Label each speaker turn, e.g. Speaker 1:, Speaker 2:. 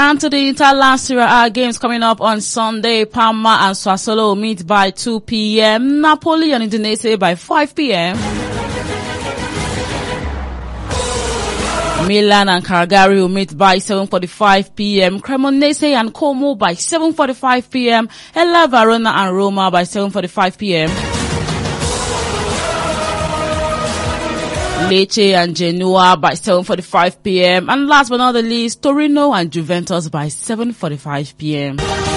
Speaker 1: And to the Interland Serie A games coming up on Sunday, Parma and Sassuolo meet by 2 p.m. Napoli and Udinese by 5 p.m. Milan and Cagliari will meet by 7:45 p.m. Cremonese and Como by 7:45 p.m. Hellas Verona and Roma by 7:45 p.m. Lecce and Genoa by 7:45 p.m. And last but not the least, Torino and Juventus by 7:45 p.m.